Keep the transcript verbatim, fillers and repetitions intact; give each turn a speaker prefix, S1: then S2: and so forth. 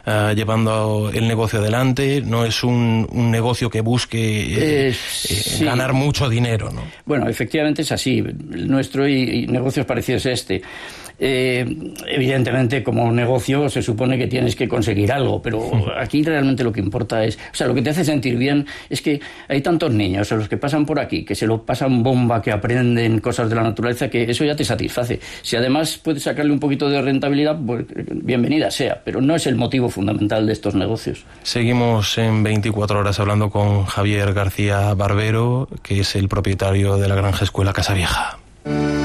S1: uh, llevando el negocio adelante, no es un, un negocio que busque eh, eh, sí. ganar mucho dinero, ¿no?
S2: Bueno, efectivamente es así, el nuestro y, y negocios parecidos a este. Eh, evidentemente, como negocio se supone que tienes que conseguir algo, pero aquí realmente lo que importa es, o sea, lo que te hace sentir bien es que hay tantos niños a los que pasan por aquí, que se lo pasan bomba, que aprenden cosas de la naturaleza, que eso ya te satisface. Si además puedes sacarle un poquito de rentabilidad, pues bienvenida sea, pero no es el motivo fundamental de estos negocios.
S1: Seguimos en veinticuatro horas hablando con Javier García Barbero, que es el propietario de la Granja Escuela Casa Vieja.